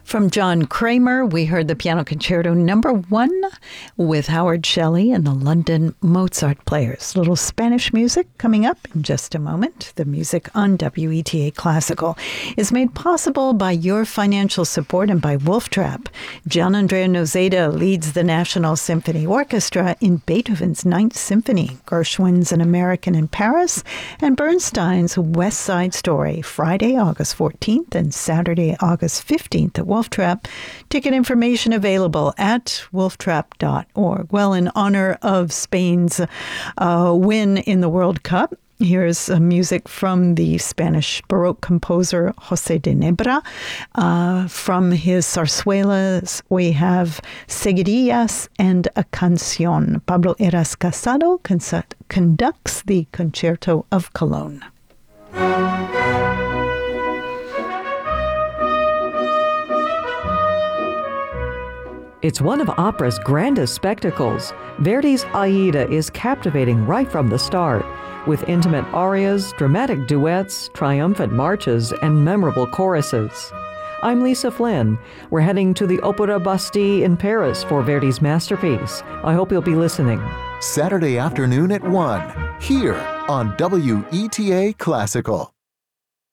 From John Kramer, we heard the Piano Concerto No. 1 with Howard Shelley and the London Mozart Players. Little Spanish music coming up in just a moment. The music on WETA Classical is made possible by your financial support and by Wolf Trap. Gianandrea Noseda leads the National Symphony Orchestra in Beethoven's Ninth Symphony, Gershwin's An American in Paris, and Bernstein's West Side Story, Friday, August 14th and Saturday, August 15th at Wolf Trap. Ticket information available at wolftrap.org. Well, in honor of Spain's win in the World Cup, here's music from the Spanish Baroque composer José de Nebra. From his zarzuelas, we have Seguidillas and a Canción. Pablo Eras Casado conducts the Concerto of Cologne. It's one of opera's grandest spectacles. Verdi's Aida is captivating right from the start, with intimate arias, dramatic duets, triumphant marches, and memorable choruses. I'm Lisa Flynn. We're heading to the Opéra Bastille in Paris for Verdi's masterpiece. I hope you'll be listening. Saturday afternoon at 1, here on WETA Classical.